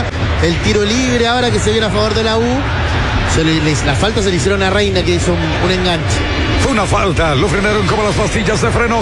Reina. El tiro libre ahora que se viene a favor de la U. La falta se le hicieron a Reina, que hizo un enganche. Fue una falta, lo frenaron como las pastillas de freno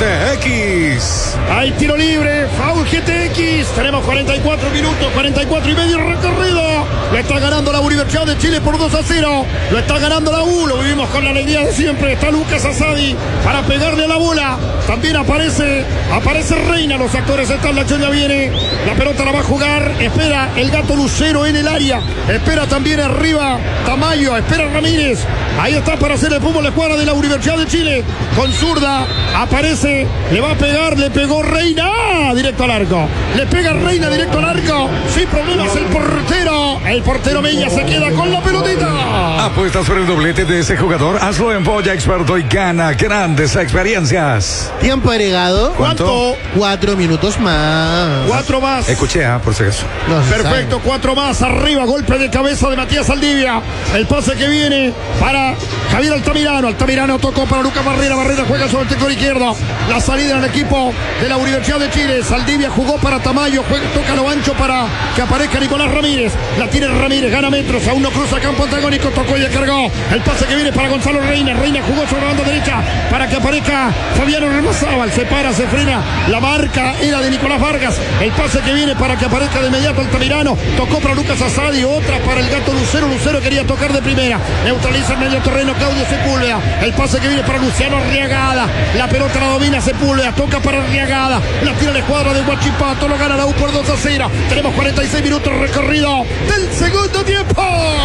GTX. Hay tiro libre, foul GTX. Tenemos 44 minutos, 44 y medio recorrido. Lo está ganando la Universidad de Chile por 2-0. Lo está ganando la U, lo vivimos con la alegría de siempre. Está Lucas Asadi para pegarle a la bola. También aparece Reina, los actores están, la acción ya viene. La pelota la va a jugar, espera el Gato Lucero en el área. Espera también arriba Tamayo, espera Ramírez. Ahí está para hacer el fútbol la escuadra de la Universidad de Chile. Con zurda, aparece, le va a pegar, le pegó Reina, directo al arco. Le pega Reina directo al arco. Sin problemas el portero. El portero Mella se queda con la pelotita. Apuestas por el doblete de ese jugador. Hazlo en Boya Experto y gana grandes experiencias. Tiempo agregado. ¿Cuánto? 4 minutos más. 4 más. Escuché, por si acaso. No se Perfecto, sabe. 4 más. Arriba, golpe de cabeza de Matías Saldivia. El pase que viene para Javier Altamirano. Altamirano tocó para Lucas Barrera. Barrera juega sobre el sector izquierdo. La salida del equipo de la Universidad de Chile. Saldivia jugó para Tamayo. Toca lo ancho para que aparezca Nicolás Ramírez. La tiene Ramírez, gana metros. Aún no cruza campo antagónico. Tocó y descargó. El pase que viene para Gonzalo Reina. Reina jugó sobre la banda derecha para que aparezca Fabiano Remazábal. Se para, se frena. La marca era de Nicolás Vargas. El pase que viene para que aparezca de inmediato Altamirano. Tocó para Lucas Asadi. Otra para el Gato Lucero. Lucero quería tocar de primera. Neutraliza el medio terreno Claudio Sepúlveda. El pase que viene para Luciano Arriagada. La pelota la domina Sepúlveda. Toca para Arriagada. La tira la escuadra de Huachipato. Lo gana la U por 2-0. Tenemos 46 minutos recorrido del segundo tiempo.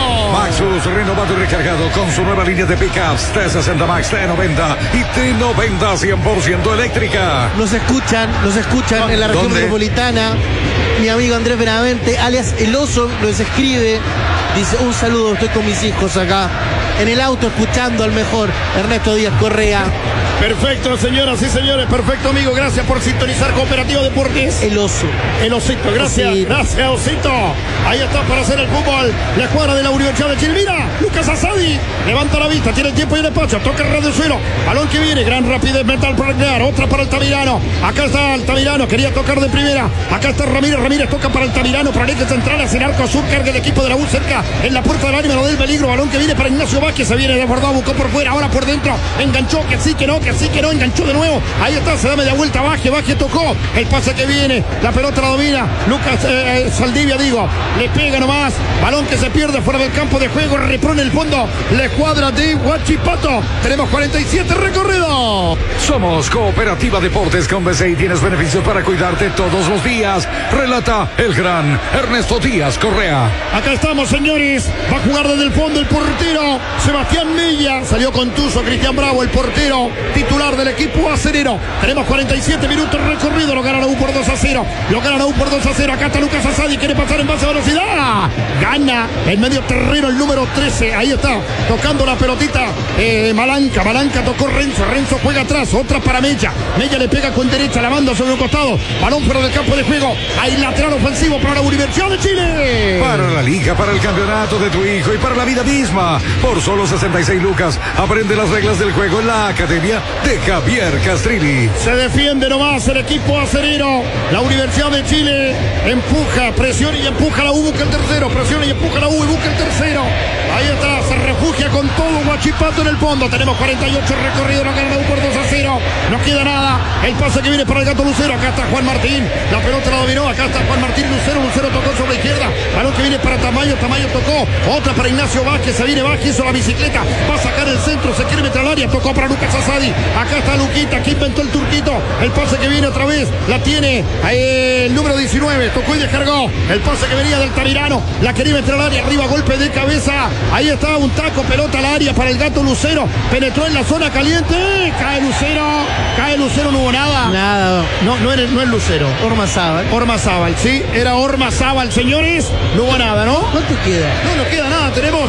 Maxus renovado y recargado con su nueva línea de pickups T60 Max, T90 y T90 100% eléctrica. Nos escuchan en la región ¿Dónde? metropolitana. Mi amigo Andrés Benavente, alias El Oso, nos escribe. Dice, un saludo, estoy con mis hijos acá en el auto escuchando al mejor Ernesto Díaz Correa. Perfecto, señoras y señores. Perfecto, amigo. Gracias por sintonizar Cooperativa Deportes. El Oso. El Osito, gracias. Osito. Gracias, Osito. Ahí está para hacer el fútbol. La escuadra de la Universidad de Chile. Mira, Lucas Asadi. Levanta la vista, tiene el tiempo y el despacho. Toca el radio suelo. Balón que viene. Gran rapidez mental para crear. Otra para Altamirano. Acá está Altamirano. Quería tocar de primera. Acá está Ramírez. Ramírez toca para Altamirano. Para el eje central. Hacia el arco azul. Carga el equipo de la U cerca. En la puerta del área. Lo del peligro. Balón que viene para Ignacio Vázquez. Se viene desbordado. Buscó por fuera. Ahora por dentro. Enganchó. Que sí, que no. Que sí, que no. Enganchó de nuevo. Ahí está. Se da media vuelta. Vázquez tocó. El pase que viene. La pelota la domina. Lucas Saldivia, digo. Le pega nomás. Balón que se pierde fuera del campo de juego. Repone el fondo. La escuadra de Huachipato. Tenemos 47 recorrido. Somos Cooperativa Deportes con BC y tienes beneficios para cuidarte todos los días. Relata el gran Ernesto Díaz Correa. Acá estamos, señores. Va a jugar desde el fondo el portero Sebastián Mella. Salió contuso Cristian Bravo, el portero titular del equipo acerero. Tenemos 47 minutos recorrido. Lo gana la U por 2-0. Lo gana la U por 2-0. Acá está Lucas Asadi. Quiere pasar en base a velocidad. Gana el medio terreno el número 13. Ahí está. Tocando la pelotita. Malanca. Malanca tocó Renzo. Renzo juega atrás. Otra para Mella. Mella le pega con derecha. La manda sobre un costado. Balón fuera del campo de juego. Hay lateral ofensivo para la Universidad de Chile. Para la liga, para el campeonato de tu hijo y para la vida misma. Por solo 66 lucas. Aprende las reglas del juego en la academia de Javier Castrilli. Se defiende nomás el equipo acerero. La Universidad de Chile empuja, presiona y empuja la U, busca el tercero. Presiona y empuja la U y busca el tercero. Ahí está, se refugia con todo Huachipato en el fondo. Tenemos 48 recorridos, no gana la U por 2-0. No queda nada. El pase que viene para el Gato Lucero. Acá está Juan Martín. La pelota la dominó. Acá está Juan Martín Lucero. Lucero tocó sobre la izquierda. Balón que viene para Tamayo. Tamayo tocó. Otra para Ignacio Vázquez. Se viene Vázquez, hizo la bicicleta. Va a sacar el centro. Se quiere meter al área. Tocó para Lucas Asadi. Acá está Luquita. Que inventó el turquito. El pase que viene otra vez. La tiene el número 19. Tocó y descargó. El pase que venía del Altamirano. La quería meter al área. Arriba, golpe de cabeza. Ahí está un taco. Pelota al área para el Gato Lucero. Penetró en la zona caliente. Cae Lucero. Cae Lucero. No hubo nada. Nada. No es Lucero. Ormazábal. Ormazábal, sí. Era Ormazábal, señores. No hubo nada, ¿no? ¿Cuánto queda? No queda nada. Tenemos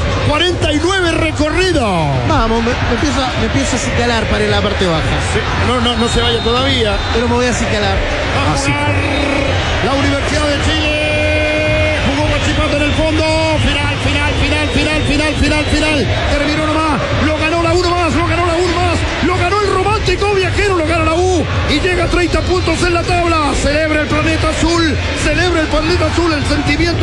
49 recorridos. Vamos, me empiezo a acicalar para ir a la parte baja. Sí, no se vaya todavía. Pero me voy a acicalar. Va a jugar la Universidad de Chile. Jugó Huachipato en el fondo. Final. Terminó nomás. Lo ganó la U más. Lo ganó el romántico viajero. Lo gana la U. Y llega a 30 puntos en la tabla. Celebra el planeta azul. El sentimiento.